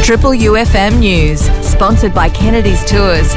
Triple UFM News, sponsored by Kennedy's Tours,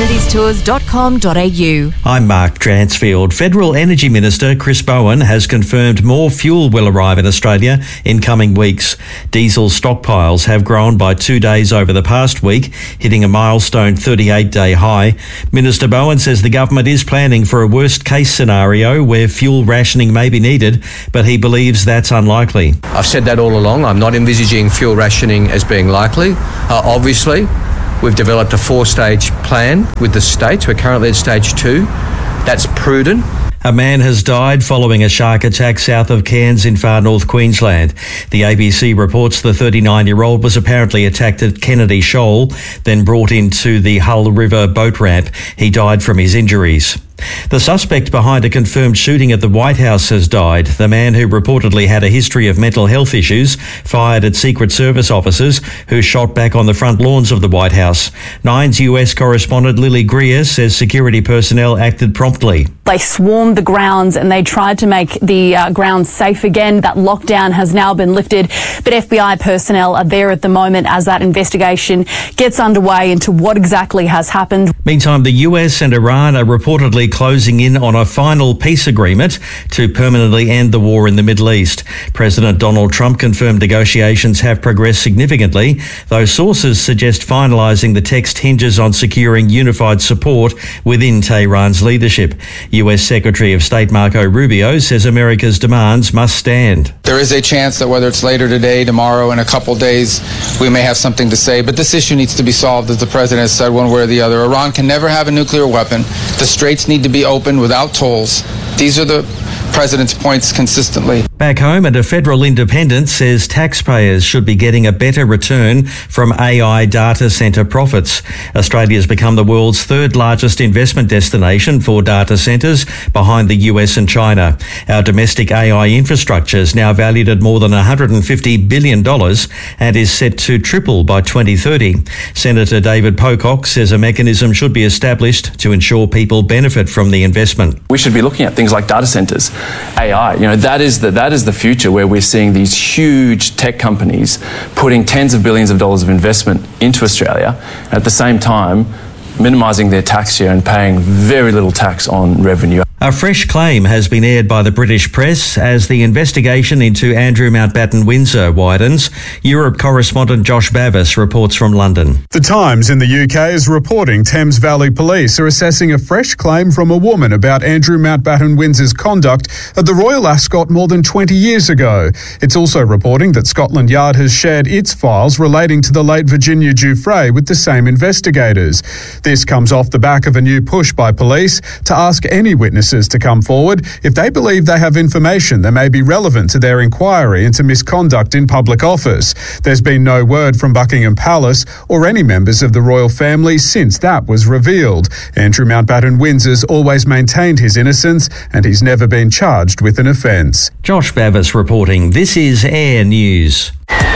kennedystours.com.au. I'm Mark Dransfield. Federal Energy Minister Chris Bowen has confirmed more fuel will arrive in Australia in coming weeks. Diesel stockpiles have grown by 2 days over the past week, hitting a milestone 38-day high. Minister Bowen says the government is planning for a worst-case scenario where fuel rationing may be needed, but he believes that's unlikely. I've said that all along. I'm not envisaging fuel rationing as being likely. Obviously, we've developed a 4-stage plan with the states. We're currently at stage 2. That's prudent. A man has died following a shark attack south of Cairns in far north Queensland. The ABC reports the 39-year-old was apparently attacked at Kennedy Shoal, then brought into the Hull River boat ramp. He died from his injuries. The suspect behind a confirmed shooting at the White House has died. The man, who reportedly had a history of mental health issues, fired at Secret Service officers who shot back on the front lawns of the White House. Nine's US correspondent Lily Greer says security personnel acted promptly. They swarmed the grounds and they tried to make the grounds safe again. That lockdown has now been lifted, but FBI personnel are there at the moment as that investigation gets underway into what exactly has happened. Meantime, the US and Iran are reportedly closing in on a final peace agreement to permanently end the war in the Middle East. President Donald Trump confirmed negotiations have progressed significantly, though sources suggest finalising the text hinges on securing unified support within Tehran's leadership. US Secretary of State Marco Rubio says America's demands must stand. There is a chance that whether it's later today, tomorrow, in a couple days, we may have something to say, but this issue needs to be solved, as the president has said, one way or the other. Iran can never have a nuclear weapon. The straits need to be opened without tolls. These are the president's points consistently. Back home, and a federal independent says taxpayers should be getting a better return from AI data centre profits. Australia's become the world's third largest investment destination for data centres, behind the US and China. Our domestic AI infrastructure is now valued at more than $150 billion and is set to triple by 2030. Senator David Pocock says a mechanism should be established to ensure people benefit from the investment. We should be looking at things like data centres, AI. That is the future, where we're seeing these huge tech companies putting tens of billions of dollars of investment into Australia, and at the same time minimising their tax share and paying very little tax on revenue. A fresh claim has been aired by the British press as the investigation into Andrew Mountbatten Windsor widens. Europe correspondent Josh Bavis reports from London. The Times in the UK is reporting Thames Valley Police are assessing a fresh claim from a woman about Andrew Mountbatten Windsor's conduct at the Royal Ascot more than 20 years ago. It's also reporting that Scotland Yard has shared its files relating to the late Virginia Giuffre with the same investigators. This comes off the back of a new push by police to ask any witnesses to come forward if they believe they have information that may be relevant to their inquiry into misconduct in public office. There's been no word from Buckingham Palace or any members of the royal family since that was revealed. Andrew Mountbatten Windsor's always maintained his innocence and he's never been charged with an offence. Josh Bavis reporting. This is Air News.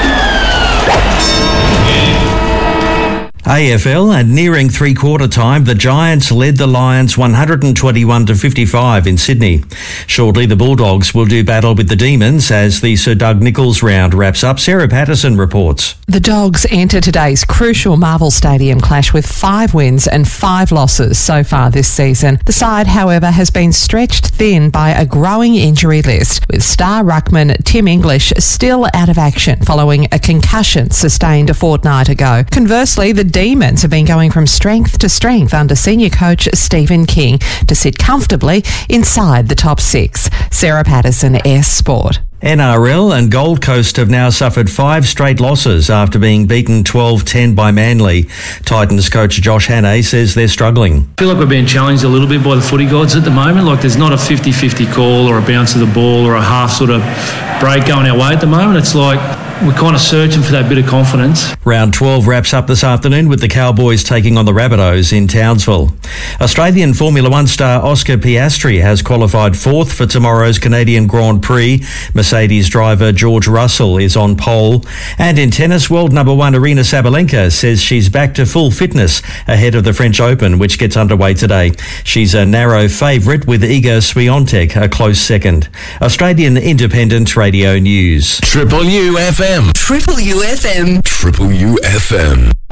AFL, and nearing three-quarter time, the Giants led the Lions 121-55 in Sydney. Shortly, the Bulldogs will do battle with the Demons as the Sir Doug Nicholls round wraps up. Sarah Patterson reports. The Dogs enter today's crucial Marvel Stadium clash with 5 wins and 5 losses so far this season. The side, however, has been stretched thin by a growing injury list, with star ruckman Tim English still out of action following a concussion sustained a fortnight ago. Conversely, the Demons have been going from strength to strength under senior coach Stephen King to sit comfortably inside the top 6. Sarah Patterson, S Sport. NRL and Gold Coast have now suffered 5 straight losses after being beaten 12-10 by Manly. Titans coach Josh Hannay says they're struggling. I feel like we're being challenged a little bit by the footy gods at the moment. Like there's not a 50-50 call or a bounce of the ball or a half sort of break going our way at the moment. It's like we're kind of searching for that bit of confidence. Round 12 wraps up this afternoon with the Cowboys taking on the Rabbitohs in Townsville. Australian Formula One star Oscar Piastri has qualified 4th for tomorrow's Canadian Grand Prix. Mercedes driver George Russell is on pole. And in tennis, world number 1 Aryna Sabalenka says she's back to full fitness ahead of the French Open, which gets underway today. She's a narrow favourite with Iga Swiatek a close second. Australian Independent Radio News. Triple UFM. UFM. Triple UFM. Triple UFM.